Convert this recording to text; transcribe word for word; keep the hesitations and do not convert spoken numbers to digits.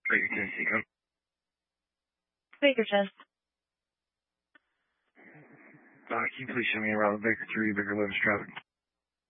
Baker, Tennessee, come. Baker test. Uh, can you please show me around Baker three, Baker eleven traffic?